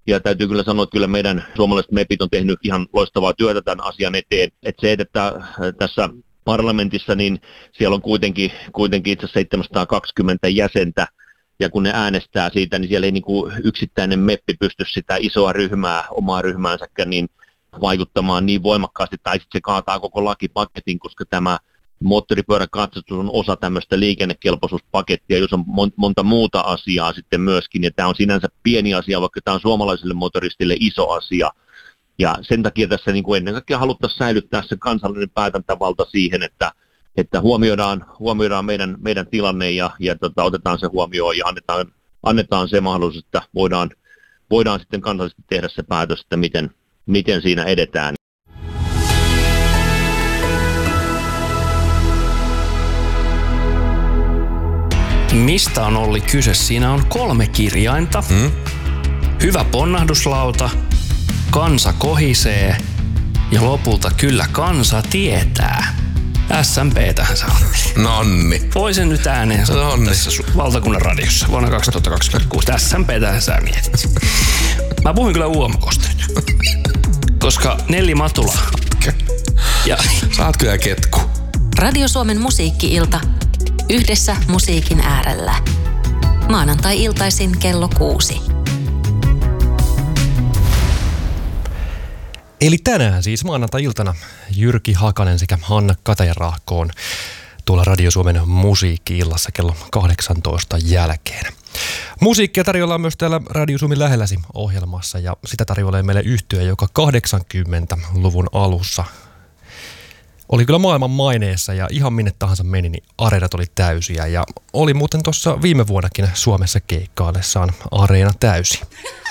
Ja täytyy kyllä sanoa, että kyllä meidän suomalaiset mepit on tehnyt ihan loistavaa työtä tämän asian eteen. Että tässä parlamentissa, niin siellä on kuitenkin itse 720 jäsentä, ja kun ne äänestää siitä, niin siellä ei niin kuin yksittäinen meppi pysty sitä isoa ryhmää, omaa ryhmäänsäkään, niin vaikuttamaan niin voimakkaasti, tai sitten se kaataa koko lakipaketin, koska tämä moottoripyöräkatsastus on osa tämmöistä liikennekelpoisuuspakettia, jos on monta muuta asiaa sitten myöskin, ja tämä on sinänsä pieni asia, vaikka tämä on suomalaiselle motoristille iso asia, ja sen takia tässä niin kuin ennen kaikkea haluttaisiin säilyttää se kansallinen päätäntävalta siihen, että huomioidaan meidän tilanne ja otetaan se huomioon ja annetaan se mahdollisuus, että voidaan sitten kansallisesti tehdä se päätös, että miten siinä edetään. Mistä on Olli kyse? Siinä on 3 kirjainta. Hyvä ponnahduslauta, kansa kohisee ja lopulta kyllä kansa tietää. SMP:tähän se on. Nonni. Voisin nyt ääneen sanoa tässä valtakunnan radiossa vuonna 2026. SMP:tähän sä mietit. Mä puhuin kyllä UMK:sta nyt. Koska Nelli Matula. Ja sä oot kyllä ketku. Radio Suomen musiikki-ilta. Yhdessä musiikin äärellä. Maanantai-iltaisin kello 6. Eli tänään siis maanantai-iltana Jyrki Hakanen sekä Hanna Katajanrahko on tuolla Radio Suomen musiikki-illassa kello 18 jälkeen. Musiikkia tarjolla on myös täällä Radio Suomen lähelläsi ohjelmassa ja sitä tarjoilee meille yhtye, joka 80-luvun alussa oli kyllä maailman maineessa ja ihan minne tahansa meni, niin areenat oli täysiä ja oli muuten tuossa viime vuonnakin Suomessa keikkaillessaan areena täysi.